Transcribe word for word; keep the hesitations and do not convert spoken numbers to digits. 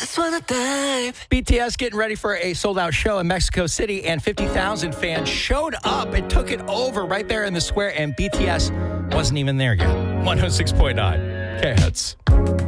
B T S getting ready for a sold-out show in Mexico City, and fifty thousand fans showed up and took it over right there in the square, and B T S wasn't even there yet. one oh six point nine K-Hits.